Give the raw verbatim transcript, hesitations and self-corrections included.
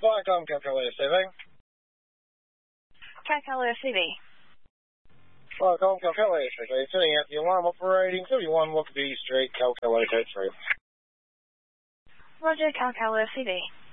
Viacom, Calculator C V. Calculator C V. Viacom, Calculator C V. Turning out the alarm operating thirty-one Lockerbie Street, Calculator three. Roger, Calculator C V.